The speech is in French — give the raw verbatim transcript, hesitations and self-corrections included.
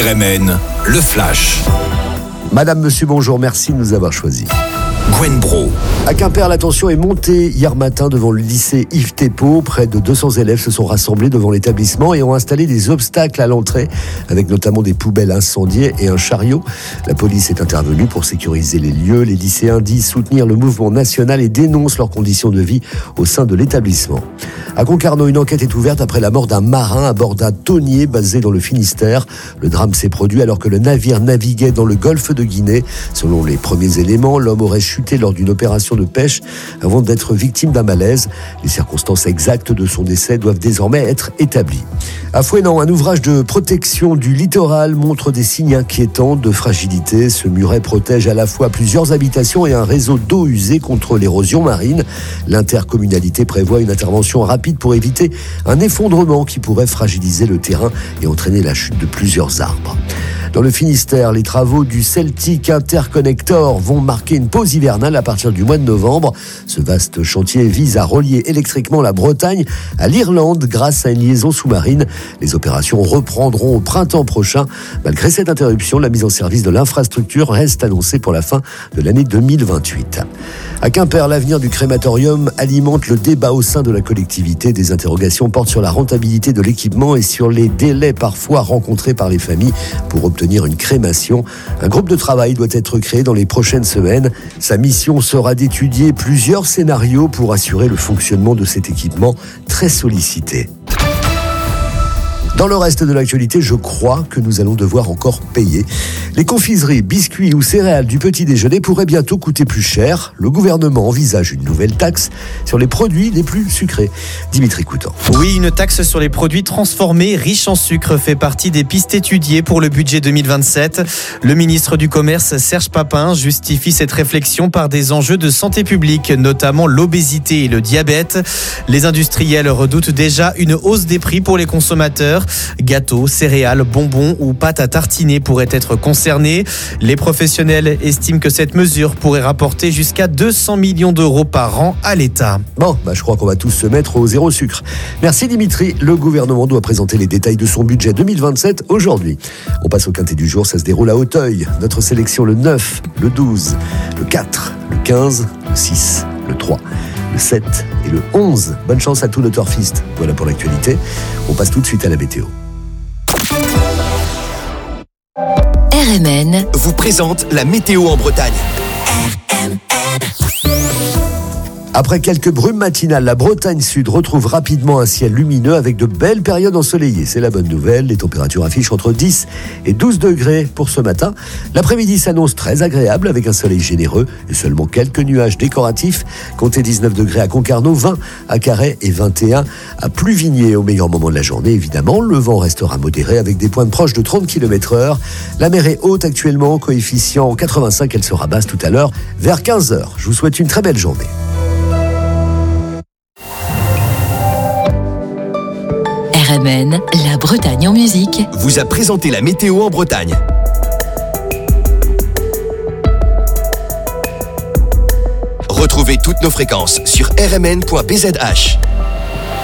R M N, le Flash. Madame, monsieur, bonjour, merci de nous avoir choisis. Gwen Bro. À Quimper, la tension est montée hier matin devant le lycée Yves Thépaut. Près de deux cents élèves se sont rassemblés devant l'établissement et ont installé des obstacles à l'entrée, avec notamment des poubelles incendiées et un chariot. La police est intervenue pour sécuriser les lieux. Les lycéens disent soutenir le mouvement national et dénoncent leurs conditions de vie au sein de l'établissement. À Concarneau, une enquête est ouverte après la mort d'un marin à bord d'un tonnier basé dans le Finistère. Le drame s'est produit alors que le navire naviguait dans le golfe de Guinée. Selon les premiers éléments, l'homme aurait chuté lors d'une opération de pêche avant d'être victime d'un malaise. Les circonstances exactes de son décès doivent désormais être établies. À Fouesnant, un ouvrage de protection du littoral montre des signes inquiétants de fragilité. Ce muret protège à la fois plusieurs habitations et un réseau d'eau usée contre l'érosion marine. L'intercommunalité prévoit une intervention rapide pour éviter un effondrement qui pourrait fragiliser le terrain et entraîner la chute de plusieurs arbres. Dans le Finistère, les travaux du Celtic Interconnector vont marquer une pause hivernale à partir du mois de novembre. Ce vaste chantier vise à relier électriquement la Bretagne à l'Irlande grâce à une liaison sous-marine. Les opérations reprendront au printemps prochain. Malgré cette interruption, la mise en service de l'infrastructure reste annoncée pour la fin de l'année deux mille vingt-huit. À Quimper, l'avenir du crématorium alimente le débat au sein de la collectivité. Des interrogations portent sur la rentabilité de l'équipement et sur les délais parfois rencontrés par les familles pour obtenir une crémation. Un groupe de travail doit être créé dans les prochaines semaines. Sa mission sera d'étudier plusieurs scénarios pour assurer le fonctionnement de cet équipement très sollicité. Dans le reste de l'actualité, je crois que nous allons devoir encore payer. Les confiseries, biscuits ou céréales du petit déjeuner pourraient bientôt coûter plus cher. Le gouvernement envisage une nouvelle taxe sur les produits les plus sucrés. Dimitri Coutan. Oui, une taxe sur les produits transformés riches en sucre fait partie des pistes étudiées pour le budget deux mille vingt-sept. Le ministre du Commerce, Serge Papin, justifie cette réflexion par des enjeux de santé publique, notamment l'obésité et le diabète. Les industriels redoutent déjà une hausse des prix pour les consommateurs. Gâteaux, céréales, bonbons ou pâtes à tartiner pourraient être concernés. Les professionnels estiment que cette mesure pourrait rapporter jusqu'à deux cents millions d'euros par an à l'État. Bon, bah je crois qu'on va tous se mettre au zéro sucre. Merci Dimitri. Le gouvernement doit présenter les détails de son budget deux mille vingt-sept aujourd'hui. On passe au quintet du jour, ça se déroule à Auteuil. Notre sélection le neuf, le douze, le quatre, le quinze, le six, le trois, le sept et le onze. Bonne chance à tous nos turfistes. Voilà pour l'actualité. On passe tout de suite à la météo. R M N vous présente la météo en Bretagne. Après quelques brumes matinales, la Bretagne Sud retrouve rapidement un ciel lumineux avec de belles périodes ensoleillées. C'est la bonne nouvelle. Les températures affichent entre dix et douze degrés pour ce matin. L'après-midi s'annonce très agréable avec un soleil généreux et seulement quelques nuages décoratifs. Comptez dix-neuf degrés à Concarneau, vingt à Carhaix et vingt et un à Pluvigné au meilleur moment de la journée. Évidemment, le vent restera modéré avec des pointes proches de trente kilomètres heure. La mer est haute actuellement, coefficient quatre-vingt-cinq. Elle sera basse tout à l'heure vers quinze heures. Je vous souhaite une très belle journée. R M N, la Bretagne en musique, vous a présenté la météo en Bretagne. Retrouvez toutes nos fréquences sur r m n point b z h.